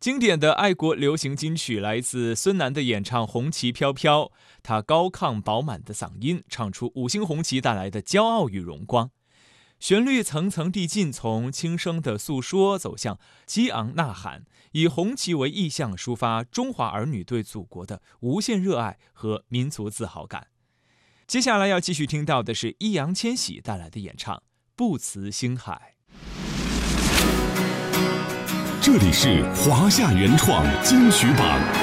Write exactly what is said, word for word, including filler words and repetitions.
经典的爱国流行金曲来自孙楠的演唱《红旗飘飘》，他高亢饱满的嗓音唱出五星红旗带来的骄傲与荣光。旋律层层递进，从轻声的诉说走向激昂呐喊，以红旗为意象，抒发中华儿女对祖国的无限热爱和民族自豪感。接下来要继续听到的是易烊千玺带来的演唱《不辞星海》。 这里是华夏原创金曲榜。